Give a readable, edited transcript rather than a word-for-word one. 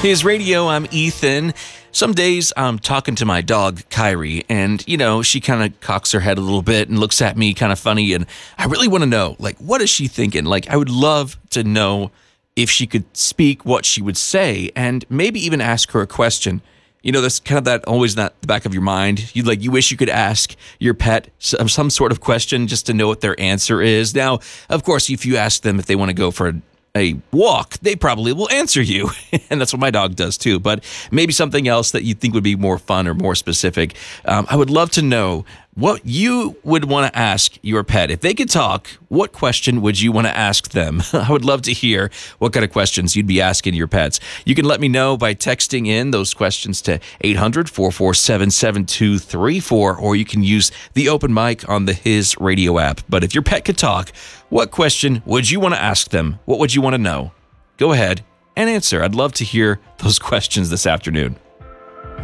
His Radio, I'm Ethan. Some days I'm talking to my dog, Kyrie, and, she kind of cocks her head a little bit and looks at me kind of funny, and I really want to know, what is she thinking? I would love to know if she could speak, what she would say, and maybe even ask her a question. That's kind of that always not the back of your mind. You wish you could ask your pet some sort of question just to know what their answer is. Now, of course, if you ask them if they want to go for a walk, they probably will answer you. And that's what my dog does too. But maybe something else that you think would be more fun or more specific. I would love to know what you would want to ask your pet. If they could talk, what question would you want to ask them? I would love to hear what kind of questions you'd be asking your pets. You can let me know by texting in those questions to 800-447-7234, or you can use the open mic on the His Radio app. But if your pet could talk, what question would you want to ask them? What would you want to know? Go ahead and answer. I'd love to hear those questions this afternoon.